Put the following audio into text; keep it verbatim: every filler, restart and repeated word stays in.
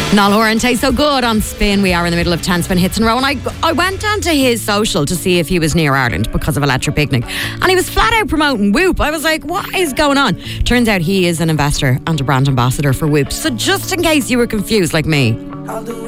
Niall Horan tastes so good on Spin. We are in the middle of ten Spin Hits in a row, and I, I went down to his social to see if he was near Ireland because of Electric Picnic, and he was flat out promoting Whoop. I was like, what is going on? Turns out he is an investor and a brand ambassador for Whoop. So just in case you were confused like me,